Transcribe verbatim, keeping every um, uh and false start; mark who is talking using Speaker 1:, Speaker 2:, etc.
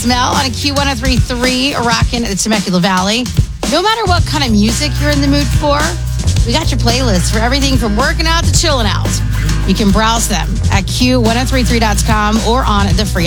Speaker 1: Mel on a Q one oh three point three, rocking the Temecula Valley. No matter what kind of music you're in the mood for, we got your playlist for everything from working out to chilling out. You can browse them at Q one oh three three dot com or on the free